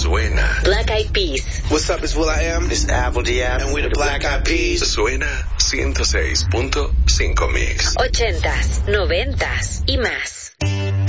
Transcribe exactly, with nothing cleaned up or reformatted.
Suena. Black Eyed Peas. What's up, it's Will I Am. It's Apple Diab. And we're the Black Eyed Peas. Suena ciento seis punto cinco Mix. Ochentas, noventas y más.